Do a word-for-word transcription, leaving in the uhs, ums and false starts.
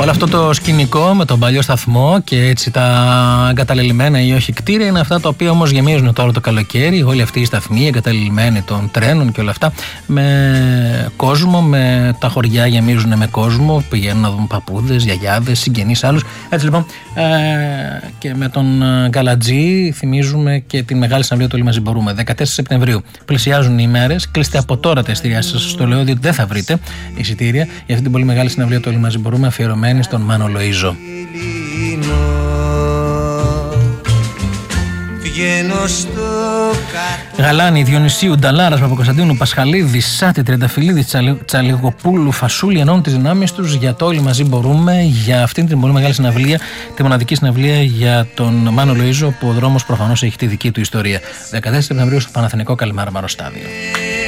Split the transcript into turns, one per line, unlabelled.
Όλο αυτό το σκηνικό με τον παλιό σταθμό και έτσι τα εγκαταλελειμμένα ή όχι κτίρια είναι αυτά τα οποία όμως γεμίζουν τώρα το καλοκαίρι. Όλοι αυτοί οι σταθμοί εγκαταλελειμμένοι των τρένων και όλα αυτά με κόσμο, με τα χωριά γεμίζουν με κόσμο. Πηγαίνουν να δουν παππούδες, γιαγιάδες, συγγενείς άλλους. Έτσι λοιπόν ε, και με τον Γκαλατζή θυμίζουμε και την μεγάλη συναυλία του Όλοι Μαζί Μπορούμε. δεκατέσσερις Σεπτεμβρίου πλησιάζουν οι ημέρες. Κλείστε από τώρα τα εισιτήριά σας. Στο λέω διότι δεν θα βρείτε εισιτήρια για αυτή την πολύ μεγάλη συναυλία του Όλοι Μαζί Μπορούμε, αφιερωμένη στον Μάνο Λοΐζο. Γαλάνη, Διονυσίου, Νταλάρας, Παπακοσταντίνου, Πασχαλίδη, Σάτη, Τριανταφυλλίδη, Τσαλιγοπούλου, Φασούλη ενώνουν τις δυνάμεις τους για το Όλοι Μαζί Μπορούμε, για αυτήν την πολύ μεγάλη συναυλία, τη μοναδική συναυλία για τον Μάνο Λοΐζο, που ο δρόμος προφανώς έχει τη δική του ιστορία. δεκατέσσερις Σεπτεμβρίου στο Παναθηναϊκό Καλιμάρα Μαροστάδιο.